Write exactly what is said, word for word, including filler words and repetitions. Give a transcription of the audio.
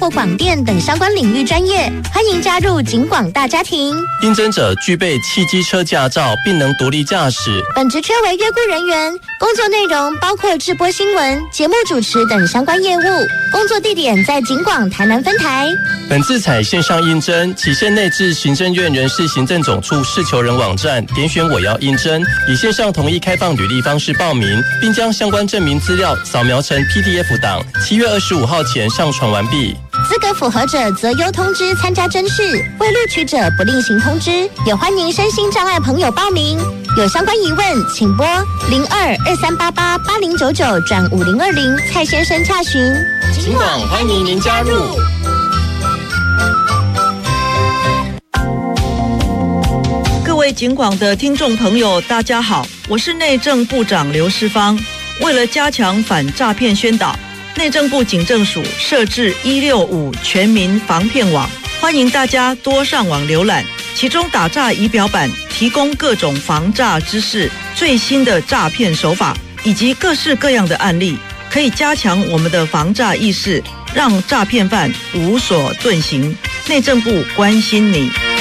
或广电等相关领域专业，欢迎加入警广大家庭。 应征者具备汽机车驾照，并能独立驾驶。 本职缺为约雇人员，工作内容包括制播新闻、节目主持等相关业务。工作地点在警广台南分台。 本次采线上应征，期限内至行政院人事行政总处事求人网站点选我要应征，以线上同意开放履历方式报名，并将相关证明资料扫描成 P D F 档，七月二十五号前上传完毕。 资格符合者择优通知参加甄试，未录取者不另行通知。也欢迎身心障碍朋友报名。有相关疑问，请拨零二二三八八八零九九转五零二零蔡先生洽询。 警广欢迎您加入。 各位警广的听众朋友，大家好，我是内政部长刘世芳。为了加强反诈骗宣导，内政部警政署设置一六五全民防骗网，欢迎大家多上网浏览。其中打诈仪表板提供各种防诈知识、最新的诈骗手法以及各式各样的案例，可以加强我们的防诈意识，让诈骗犯无所遁形。内政部关心你。